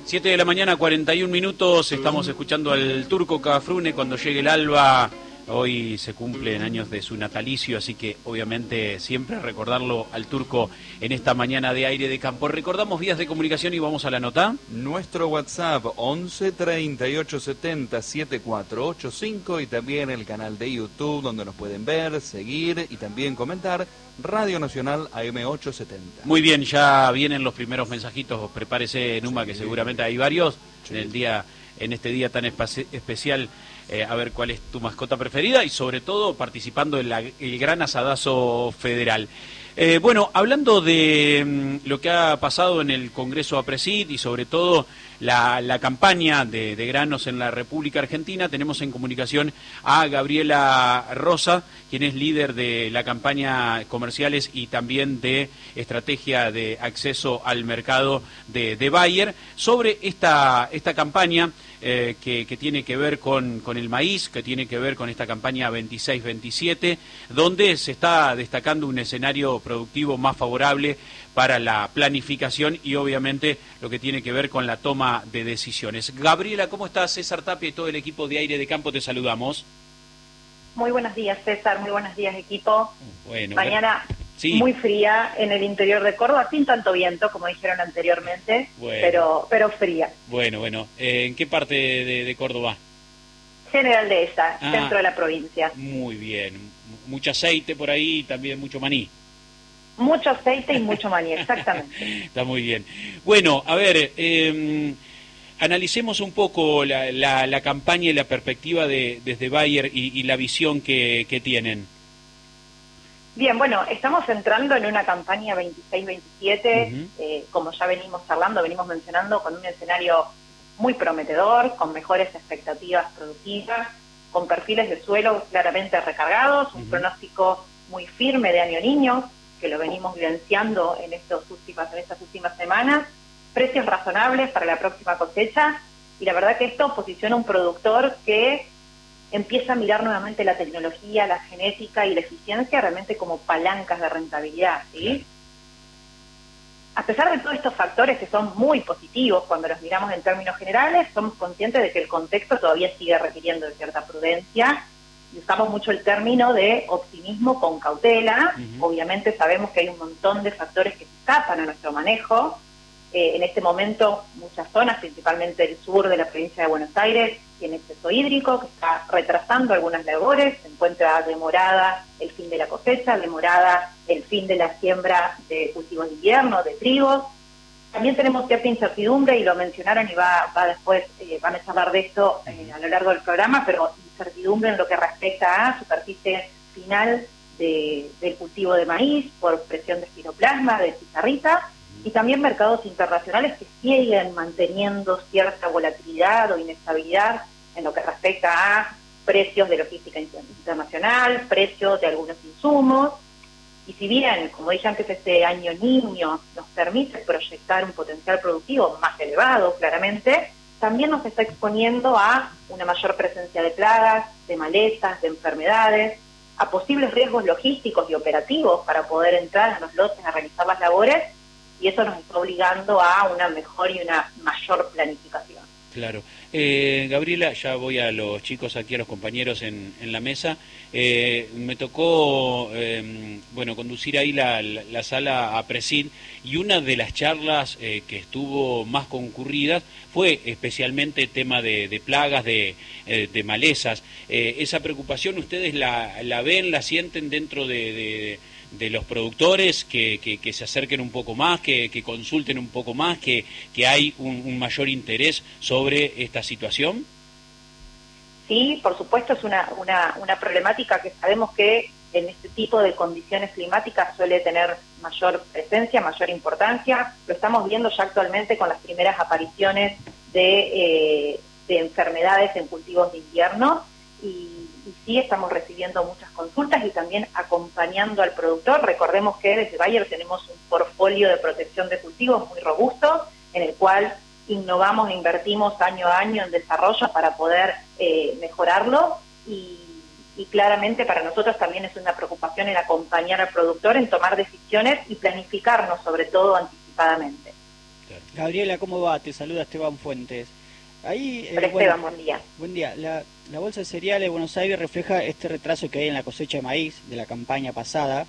7 de la mañana, 41 minutos, estamos escuchando al Turco Cafrune. Cuando llegue el alba. Hoy se cumplen años de su natalicio, así que obviamente siempre recordarlo al Turco en esta mañana de Aire de Campo. Recordamos vías de comunicación y vamos a la nota. Nuestro WhatsApp 11 38 70 7485 y también el canal de YouTube donde nos pueden ver, seguir y también comentar. Radio Nacional AM870. Muy bien, ya vienen los primeros mensajitos. Prepárese, Numa, que seguramente hay varios en este día tan especial. A ver cuál es tu mascota preferida y sobre todo participando en el gran asadazo federal. Bueno, hablando de lo que ha pasado en el Congreso APRESID y sobre todo la campaña de granos en la República Argentina, tenemos en comunicación a Gabriela Rosa, quien es líder de la campaña comerciales y también de estrategia de acceso al mercado de Bayer, sobre esta campaña que tiene que ver con el maíz, que tiene que ver con esta campaña 26-27, donde se está destacando un escenario productivo más favorable para la planificación y obviamente lo que tiene que ver con la toma de decisiones. Gabriela, ¿cómo estás? César Tapia y todo el equipo de Aire de Campo te saludamos. Muy buenos días, César, muy buenos días, equipo. Bueno, mañana sí. Muy fría en el interior de Córdoba, sin tanto viento, como dijeron anteriormente, bueno. pero fría. Bueno, ¿en qué parte de Córdoba? General Dehesa, centro de la provincia. Muy bien, mucho aceite por ahí y también mucho maní. Mucho aceite y mucho maní, exactamente. Está muy bien. Bueno, a ver, analicemos un poco la campaña y la perspectiva desde Bayer y la visión que tienen. Bien, bueno, estamos entrando en una campaña 26-27, como ya venimos charlando, venimos mencionando, con un escenario muy prometedor, con mejores expectativas productivas, con perfiles de suelo claramente recargados, un pronóstico muy firme de año niño, que lo venimos vivenciando en estas últimas semanas, precios razonables para la próxima cosecha, y la verdad que esto posiciona a un productor que empieza a mirar nuevamente la tecnología, la genética y la eficiencia realmente como palancas de rentabilidad, ¿sí? Claro. A pesar de todos estos factores que son muy positivos cuando los miramos en términos generales, somos conscientes de que el contexto todavía sigue requiriendo de cierta prudencia y usamos mucho el término de optimismo con cautela. Obviamente sabemos que hay un montón de factores que se escapan a nuestro manejo. En este momento muchas zonas, principalmente el sur de la provincia de Buenos Aires, tiene exceso hídrico que está retrasando algunas labores, se encuentra demorada el fin de la cosecha, demorada el fin de la siembra de cultivos de invierno, de trigos. También tenemos cierta incertidumbre, y lo mencionaron y va después, van a charlar de esto a lo largo del programa, pero incertidumbre en lo que respecta a superficie final del cultivo de maíz por presión de espiroplasma, de pizarrita, y también mercados internacionales que siguen manteniendo cierta volatilidad o inestabilidad en lo que respecta a precios de logística internacional, precios de algunos insumos. Y si bien, como dije antes, este año niño nos permite proyectar un potencial productivo más elevado, claramente, también nos está exponiendo a una mayor presencia de plagas, de malezas, de enfermedades, a posibles riesgos logísticos y operativos para poder entrar en los lotes a realizar las labores, y eso nos está obligando a una mejor y una mayor planificación. Claro. Gabriela, ya voy a los chicos aquí, a los compañeros en la mesa. Me tocó, conducir ahí la sala APRESID, y una de las charlas que estuvo más concurridas fue especialmente tema de plagas, de malezas. Esa preocupación, ¿ustedes la ven, la sienten dentro de los productores, que se acerquen un poco más, que consulten un poco más, que hay un mayor interés sobre esta situación? Sí, por supuesto, es una problemática que sabemos que en este tipo de condiciones climáticas suele tener mayor presencia, mayor importancia. Lo estamos viendo ya actualmente con las primeras apariciones de enfermedades en cultivos de invierno, y sí estamos recibiendo muchas consultas y también acompañando al productor. Recordemos que desde Bayer tenemos un portfolio de protección de cultivos muy robusto, en el cual innovamos e invertimos año a año en desarrollo para poder mejorarlo, y claramente para nosotros también es una preocupación en acompañar al productor en tomar decisiones y planificarnos sobre todo anticipadamente. Claro. Gabriela, ¿cómo va? Te saluda Esteban Fuentes. Ahí, Hola Esteban, buen día. Buen día. La Bolsa de Cereales de Buenos Aires refleja este retraso que hay en la cosecha de maíz de la campaña pasada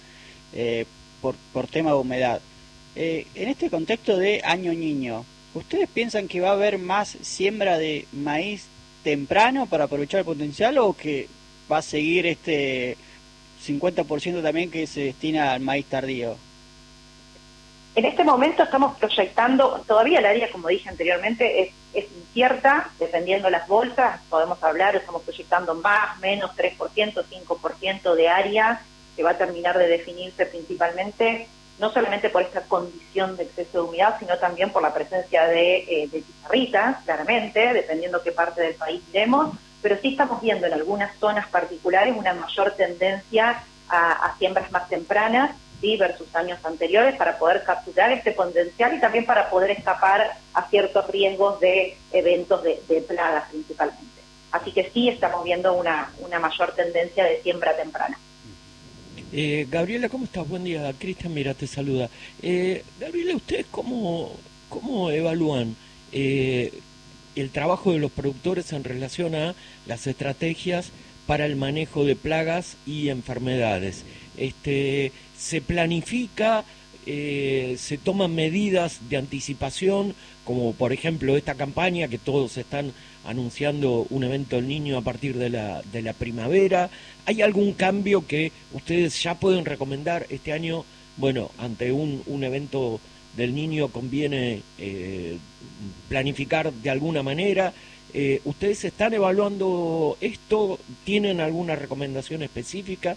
por tema de humedad. En este contexto de Año Niño, ¿ustedes piensan que va a haber más siembra de maíz temprano para aprovechar el potencial o que va a seguir este 50% también que se destina al maíz tardío? En este momento estamos proyectando, todavía el área, como dije anteriormente, es incierta, dependiendo las bolsas, podemos hablar, estamos proyectando más, menos, 3%, 5% de área, que va a terminar de definirse principalmente, no solamente por esta condición de exceso de humedad, sino también por la presencia de pizarritas, claramente, dependiendo qué parte del país iremos, pero sí estamos viendo en algunas zonas particulares una mayor tendencia a siembras más tempranas, ¿sí?, versus años anteriores, para poder capturar este potencial y también para poder escapar a ciertos riesgos de eventos de plagas principalmente. Así que sí estamos viendo una mayor tendencia de siembra temprana. Gabriela, ¿cómo estás? Buen día. Cristian, mira, te saluda. Gabriela, ¿ustedes cómo evalúan el trabajo de los productores en relación a las estrategias para el manejo de plagas y enfermedades? ¿Se planifica, se toman medidas de anticipación, como por ejemplo esta campaña que todos están anunciando un evento del niño a partir de la primavera? ¿Hay algún cambio que ustedes ya pueden recomendar este año? Bueno, ante un evento del niño conviene planificar de alguna manera. ¿Ustedes están evaluando esto? ¿Tienen alguna recomendación específica?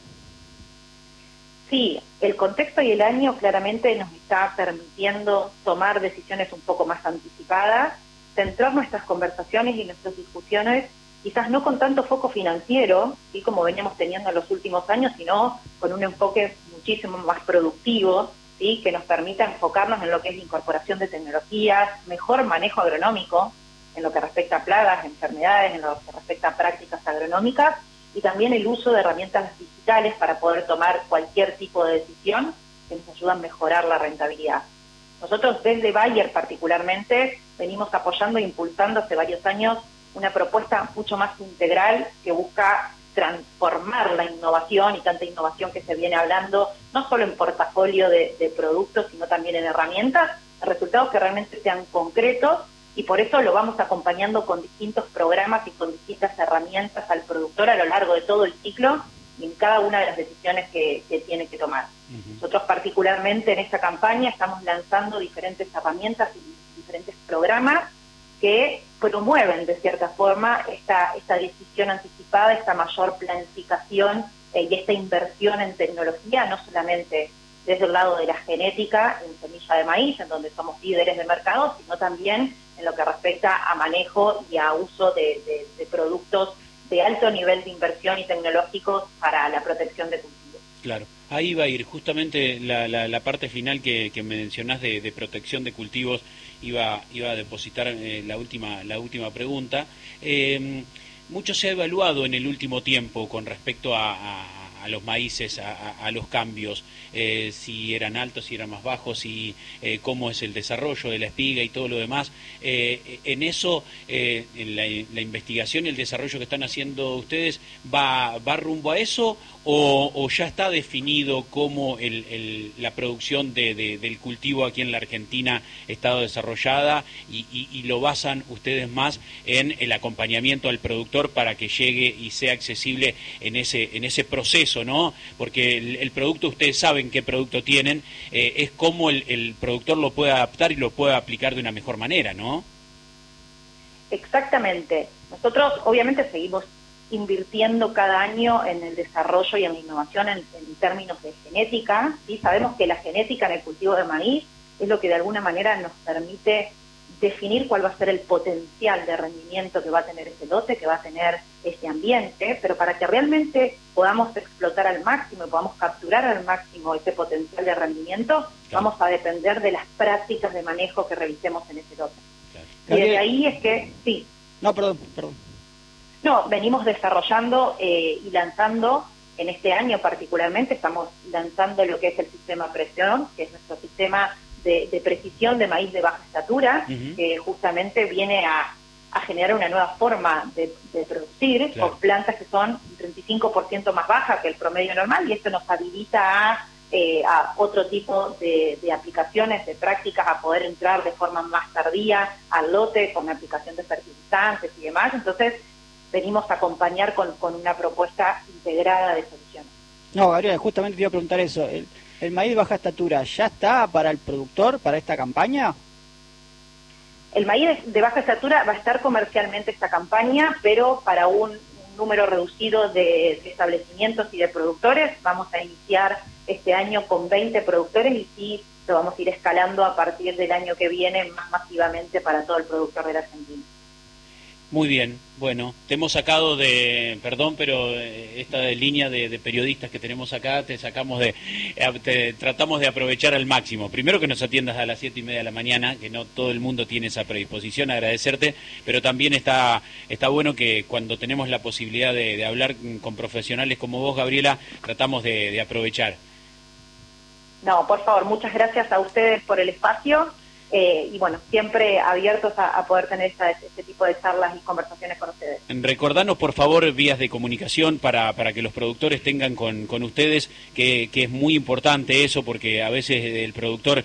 Sí, el contexto y el año claramente nos está permitiendo tomar decisiones un poco más anticipadas, centrar nuestras conversaciones y nuestras discusiones, quizás no con tanto foco financiero, ¿sí?, como veníamos teniendo en los últimos años, sino con un enfoque muchísimo más productivo, ¿sí?, que nos permita enfocarnos en lo que es la incorporación de tecnologías, mejor manejo agronómico, en lo que respecta a plagas, enfermedades, en lo que respecta a prácticas agronómicas, y también el uso de herramientas digitales para poder tomar cualquier tipo de decisión que nos ayuda a mejorar la rentabilidad. Nosotros desde Bayer particularmente venimos apoyando e impulsando hace varios años una propuesta mucho más integral que busca transformar la innovación y tanta innovación que se viene hablando, no solo en portafolio de productos, sino también en herramientas, resultados que realmente sean concretos, y por eso lo vamos acompañando con distintos programas y con distintas herramientas al productor a lo largo de todo el ciclo y en cada una de las decisiones que tiene que tomar. Nosotros particularmente en esta campaña estamos lanzando diferentes herramientas y diferentes programas que promueven de cierta forma esta decisión anticipada, esta mayor planificación y esta inversión en tecnología, no solamente desde el lado de la genética en semilla de maíz, en donde somos líderes de mercado, sino también en lo que respecta a manejo y a uso de productos de alto nivel de inversión y tecnológicos para la protección de cultivos. Claro, ahí va a ir justamente la parte final que mencionás de protección de cultivos, iba a depositar la última pregunta. Mucho se ha evaluado en el último tiempo con respecto a los maíces, a los cambios, si eran altos, si eran más bajos, si cómo es el desarrollo de la espiga y todo lo demás. En eso, en la investigación y el desarrollo que están haciendo ustedes, ¿va rumbo a eso o ya está definido cómo la producción del cultivo aquí en la Argentina está desarrollada y lo basan ustedes más en el acompañamiento al productor para que llegue y sea accesible en ese proceso, ¿no? Porque el producto, ustedes saben qué producto tienen, es cómo el productor lo puede adaptar y lo puede aplicar de una mejor manera, ¿no? Exactamente. Nosotros obviamente seguimos invirtiendo cada año en el desarrollo y en la innovación en términos de genética, ¿sí? Sabemos que la genética en el cultivo de maíz es lo que de alguna manera nos permite definir cuál va a ser el potencial de rendimiento que va a tener ese lote, que va a tener este ambiente, pero para que realmente podamos explotar al máximo y podamos capturar al máximo ese potencial de rendimiento, vamos a depender de las prácticas de manejo que realicemos en ese lote. Y desde ahí es que, sí. No, perdón. No, venimos desarrollando y lanzando, en este año particularmente, estamos lanzando lo que es el sistema presión, que es nuestro sistema de precisión de maíz de baja estatura, que justamente viene a generar una nueva forma de producir, claro, con plantas que son un 35% más bajas que el promedio normal, y esto nos habilita a otro tipo de aplicaciones, de prácticas, a poder entrar de forma más tardía al lote con aplicación de fertilizantes y demás. Entonces venimos a acompañar con una propuesta integrada de soluciones. No, Gabriela, justamente te iba a preguntar eso. ¿El maíz de baja estatura ya está para el productor, para esta campaña? El maíz de baja estatura va a estar comercialmente esta campaña, pero para un número reducido de establecimientos y de productores. Vamos a iniciar este año con 20 productores y sí lo vamos a ir escalando a partir del año que viene más masivamente para todo el productor de la Argentina. Muy bien, bueno, te hemos sacado perdón, pero esta línea de periodistas que tenemos acá, te tratamos de aprovechar al máximo. Primero que nos atiendas a las 7:30 de la mañana, que no todo el mundo tiene esa predisposición, agradecerte, pero también está bueno que cuando tenemos la posibilidad de hablar con profesionales como vos, Gabriela, tratamos de aprovechar. No, por favor, muchas gracias a ustedes por el espacio. Y bueno, siempre abiertos a poder tener este tipo de charlas y conversaciones con ustedes. Recordanos, por favor, vías de comunicación para que los productores tengan con ustedes, que es muy importante eso, porque a veces el productor,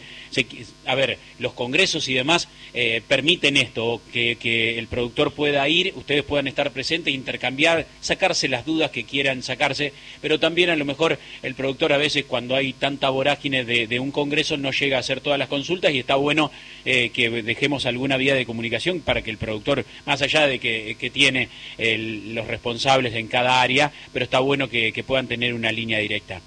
los congresos y demás permiten esto, que el productor pueda ir, ustedes puedan estar presentes, intercambiar, sacarse las dudas que quieran sacarse, pero también a lo mejor el productor a veces cuando hay tanta vorágine de un congreso no llega a hacer todas las consultas, y está bueno que dejemos alguna vía de comunicación para que el productor, más allá de que tiene los responsables en cada área, pero está bueno que puedan tener una línea directa.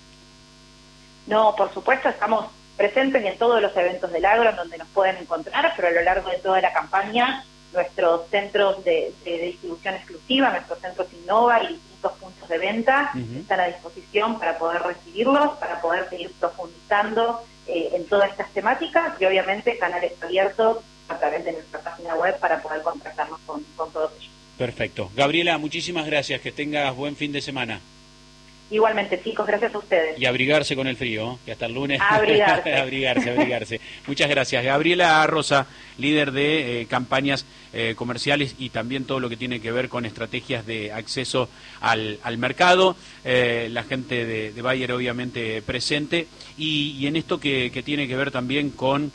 No, por supuesto, estamos presentes en todos los eventos del agro en donde nos pueden encontrar, pero a lo largo de toda la campaña nuestros centros de distribución exclusiva, nuestros centros Innova y distintos puntos de venta están a disposición para poder recibirlos, para poder seguir profundizando en todas estas temáticas, y obviamente canales abiertos a través de nuestra página web para poder contactarnos con todos ellos. Perfecto. Gabriela, muchísimas gracias, que tengas buen fin de semana. Igualmente, chicos, gracias a ustedes. Y abrigarse con el frío, que hasta el lunes... Abrigarse. abrigarse. Muchas gracias. Gabriela Rosa, líder de campañas comerciales y también todo lo que tiene que ver con estrategias de acceso al mercado. La gente de Bayer obviamente presente. Y en esto que tiene que ver también con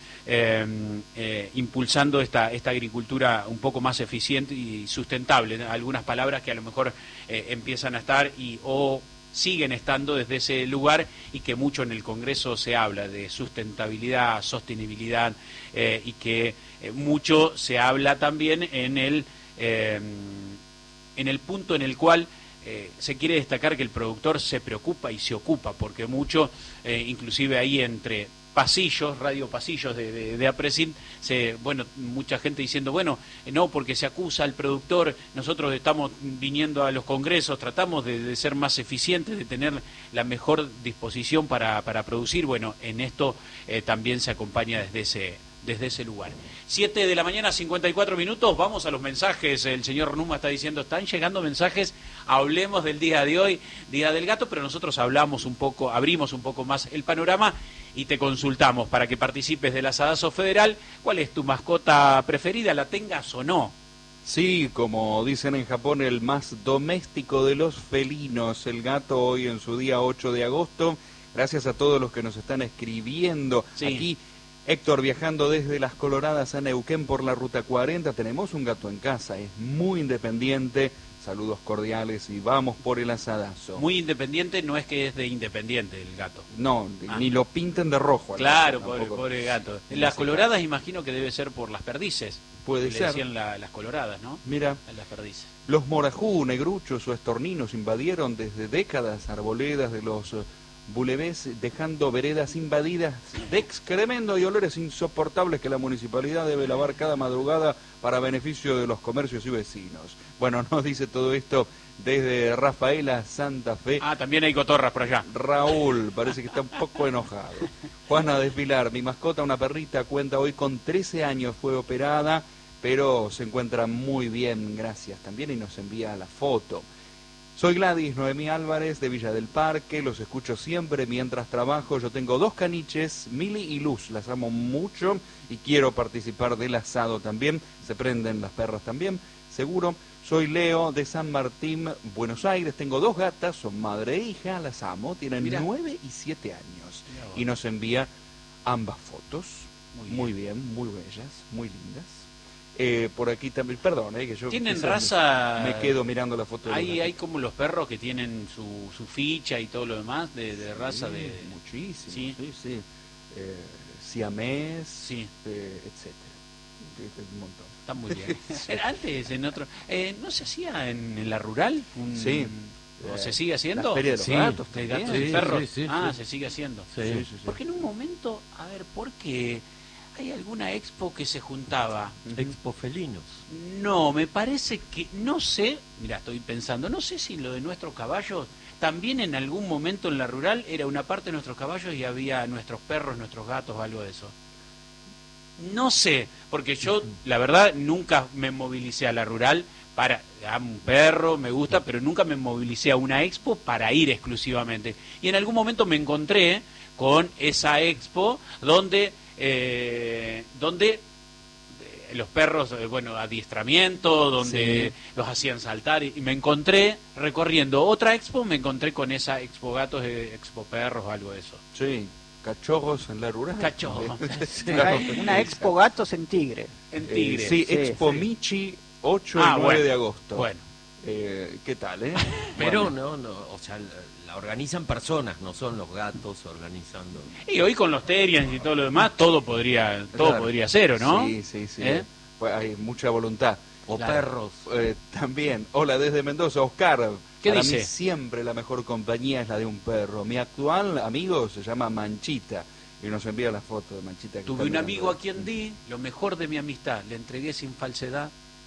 impulsando esta agricultura un poco más eficiente y sustentable, ¿no? Algunas palabras que a lo mejor empiezan a estar o siguen estando desde ese lugar, y que mucho en el Congreso se habla de sustentabilidad, sostenibilidad, y que mucho se habla también en el punto en el cual se quiere destacar que el productor se preocupa y se ocupa, porque mucho, inclusive ahí entre radio pasillos de Apresin, mucha gente diciendo, no, porque se acusa al productor, nosotros estamos viniendo a los congresos, tratamos de ser más eficientes, de tener la mejor disposición para producir. Bueno, en esto también se acompaña desde ese lugar. 7 de la mañana, 54 minutos, vamos a los mensajes. El señor Numa está diciendo, están llegando mensajes, hablemos del día de hoy, Día del Gato, pero nosotros abrimos un poco más el panorama y te consultamos para que participes del Asadazo Federal. ¿Cuál es tu mascota preferida, la tengas o no? Sí, como dicen en Japón, el más doméstico de los felinos, el gato, hoy en su día 8 de agosto. Gracias a todos los que nos están escribiendo. Sí. Aquí Héctor, viajando desde Las Coloradas a Neuquén por la Ruta 40, tenemos un gato en casa, es muy independiente, saludos cordiales y vamos por el asadazo. Muy independiente, no es que es de Independiente el gato. No, ni lo pinten de rojo. Claro, pobre gato. En Las Coloradas imagino que debe ser por las perdices. Puede ser. Le decían las Coloradas, ¿no? Mira, las perdices. Los morajú, negruchos o estorninos invadieron desde décadas arboledas de los bulevés, dejando veredas invadidas de excremento y olores insoportables que la municipalidad debe lavar cada madrugada para beneficio de los comercios y vecinos. Bueno, nos dice todo esto desde Rafaela, Santa Fe. Ah, también hay cotorras por allá. Raúl, parece que está un poco enojado. Juana de Pilar, mi mascota, una perrita, cuenta hoy con 13 años, fue operada, pero se encuentra muy bien, gracias también, y nos envía la foto. Soy Gladys Noemí Álvarez de Villa del Parque, los escucho siempre mientras trabajo. Yo tengo 2 caniches, Mili y Luz, las amo mucho y quiero participar del asado también. Se prenden las perras también, seguro. Soy Leo de San Martín, Buenos Aires. Tengo 2 gatas, son madre e hija, las amo. Tienen 9 y 7 años. Y nos envía ambas fotos. Muy bien, muy bellas, muy lindas. Por aquí también, perdón, que yo tienen raza. Me quedo mirando la foto. Hay como los perros que tienen su ficha y todo lo demás de raza de. Muchísimo. Sí. Siamés, sí. Etcétera. Un montón. Está muy bien. Antes en otro, ¿no se hacía en la rural? Sí. ¿O se sigue haciendo? La feria de los gatos, de gatos y perros. Sí, se sigue haciendo. Sí. Porque en un momento, a ver, ¿por qué hay alguna expo que se juntaba? Expo felinos. No, me parece que, no sé, mira, estoy pensando, no sé si lo de nuestros caballos, también en algún momento en la rural era una parte de nuestros caballos y había nuestros perros, nuestros gatos, algo de eso. No sé, porque yo, la verdad, nunca me movilicé a la rural para, amo un perro, me gusta, pero nunca me movilicé a una expo para ir exclusivamente. Y en algún momento me encontré con esa expo donde los perros, adiestramiento, donde los hacían saltar, y me encontré recorriendo otra expo, me encontré con esa expo gatos, expo perros o algo de eso. Sí. Cachorros en la rural. Cachorros. Una expo gatos en Tigre. En Tigre. Sí, Expo Michi, 8 y 9 de agosto. Bueno. ¿Qué tal, Pero no, o sea, la organizan personas, no son los gatos organizando. Y hoy con los Terians y todo lo demás, todo podría ser, ¿o no? Sí. Pues hay mucha voluntad. O perros. También. Hola, desde Mendoza, Oscar. ¿Qué Para dice? mí siempre la mejor compañía es la de un perro. Mi actual amigo se llama Manchita y nos envía la foto de Manchita. Tuve un amigo a quien di lo mejor de mi amistad, le entregué sin falsedad.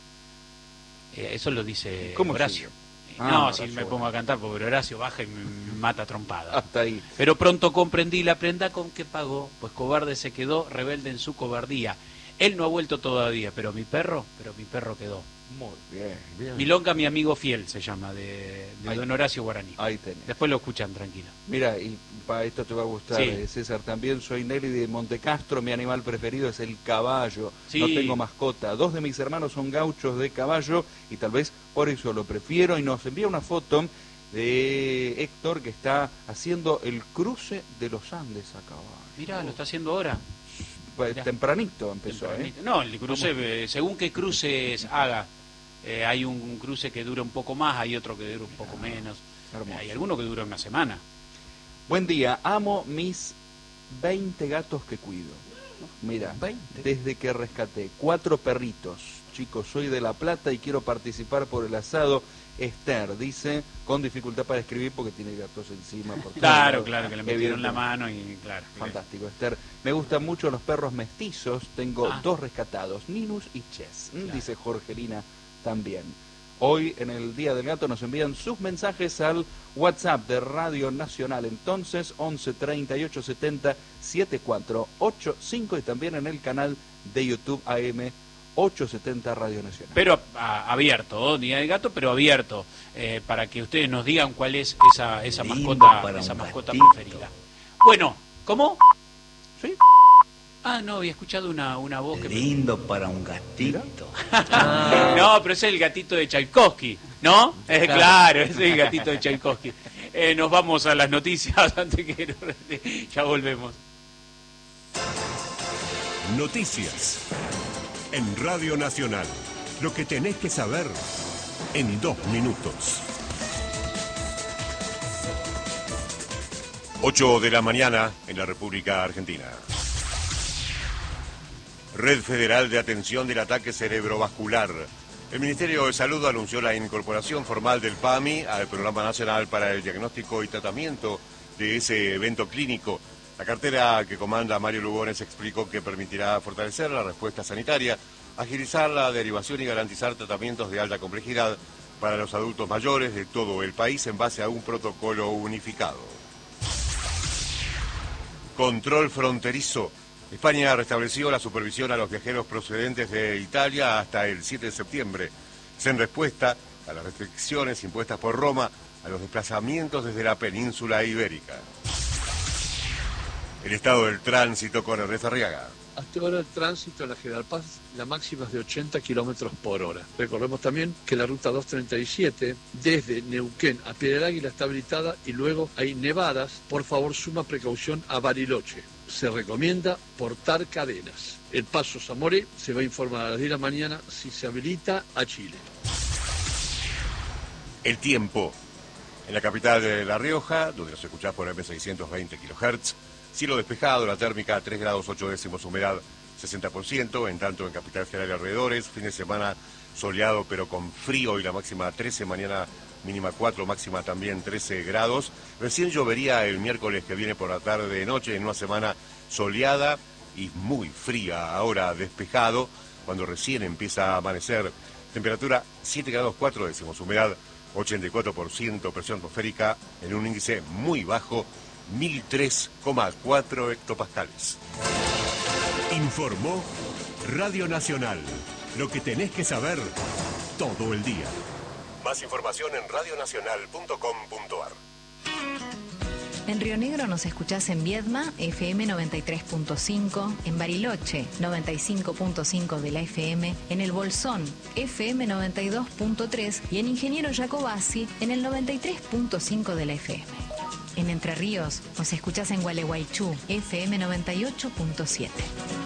Eso lo dice Horacio. Horacio, me pongo a cantar, porque Horacio baja y me mata trompada. Hasta ahí. Pero pronto comprendí la prenda con que pagó, pues cobarde se quedó, rebelde en su cobardía. Él no ha vuelto todavía, pero mi perro quedó. Muy bien. Milonga, mi amigo fiel, se llama, de don Horacio Guaraní. Ahí tenés. Después lo escuchan tranquilo. Mira, y para esto te va a gustar, Sí. César, también soy Nelly de Montecastro, mi animal preferido es el caballo, Sí. no tengo mascota, 2 de mis hermanos son gauchos de caballo y tal vez por eso lo prefiero, y nos envía una foto de Héctor que está haciendo el cruce de los Andes a caballo. Mirá, lo está haciendo ahora. Pues, Mirá. tempranito empezó, Tempranito. No, el cruce, según qué cruces haga, hay un cruce que dura un poco más, hay otro que dura un poco menos, Hermoso. hay alguno que dura una semana. Buen día, amo mis 20 gatos que cuido. Mira, 20. desde que rescaté 4 perritos. Chicos, soy de La Plata y quiero participar por el asado. Esther dice, con dificultad para escribir porque tiene gatos encima. Por Claro, que le metieron la mano y claro. Fantástico, Esther. Me gustan mucho los perros mestizos. Tengo 2 rescatados, Ninus y Chess. Claro. Dice Jorgelina también. Hoy, en el Día del Gato, nos envían sus mensajes al WhatsApp de Radio Nacional. Entonces, 11 38 70 7485 y también en el canal de YouTube AM 870 Radio Nacional. Pero abierto, Día del Gato, pero abierto, para que ustedes nos digan cuál es esa mascota preferida. Bueno, ¿cómo? ¿Sí? No, había escuchado una voz que... Lindo para un gatito. No, pero es el gatito de Tchaikovsky, ¿no? Claro, es el gatito de Tchaikovsky. Nos vamos a las noticias antes que... Ya volvemos. Noticias en Radio Nacional. Lo que tenés que saber en 2 minutos. 8 de la mañana en la República Argentina. Red Federal de Atención del Ataque Cerebrovascular. El Ministerio de Salud anunció la incorporación formal del PAMI al Programa Nacional para el Diagnóstico y Tratamiento de ese evento clínico. La cartera que comanda Mario Lugones explicó que permitirá fortalecer la respuesta sanitaria, agilizar la derivación y garantizar tratamientos de alta complejidad para los adultos mayores de todo el país en base a un protocolo unificado. Control fronterizo. España restableció la supervisión a los viajeros procedentes de Italia hasta el 7 de septiembre. En respuesta a las restricciones impuestas por Roma a los desplazamientos desde la península ibérica. El estado del tránsito con Ernesto Arriaga. Hasta ahora el tránsito en la General Paz, la máxima es de 80 kilómetros por hora. Recordemos también que la ruta 237 desde Neuquén a Piedra del Águila está habilitada y luego hay nevadas. Por favor, suma precaución a Bariloche. Se recomienda portar cadenas. El paso Zamoré se va a informar a las 10 de la mañana si se habilita a Chile. El tiempo. En la capital de La Rioja, donde nos escuchás por M620 kHz, cielo despejado, la térmica 3 grados 8 décimos, humedad 60%, en tanto en Capital General y alrededores, fin de semana soleado pero con frío y la máxima 13, mañana mínima 4, máxima también 13 grados. Recién llovería el miércoles que viene por la tarde de noche, en una semana soleada y muy fría, ahora despejado, cuando recién empieza a amanecer. Temperatura 7 grados 4 décimos, humedad 84%, presión atmosférica en un índice muy bajo, 1003,4 hectopascales. Informó Radio Nacional. Lo que tenés que saber todo el día. Más información en radionacional.com.ar. En Río Negro nos escuchás en Viedma, FM 93.5, en Bariloche, 95.5 de la FM, en El Bolsón, FM 92.3 y en Ingeniero Jacobasi, en el 93.5 de la FM. En Entre Ríos nos escuchás en Gualeguaychú, FM 98.7.